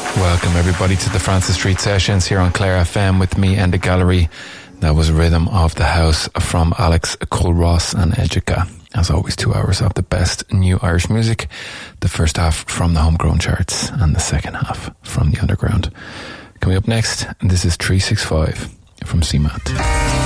Welcome everybody to the Francis Street Sessions here on Clare FM with me and the gallery. That was Rhythm of the House from Alex Culross and Edgica. As always, 2 hours of the best new Irish music. The first half from the homegrown charts and the second half from the underground. Coming up next, this is 365 from CMAT.